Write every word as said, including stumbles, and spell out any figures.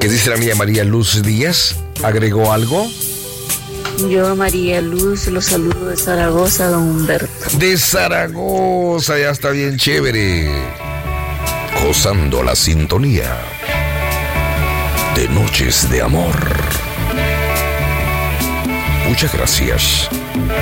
¿Qué dice la niña María Luz Díaz? ¿Agregó algo? Yo, María Luz, los saludo de Zaragoza, don Humberto. De Zaragoza, ya está bien chévere. Gozando la sintonía de Noches de Amor. Muchas gracias.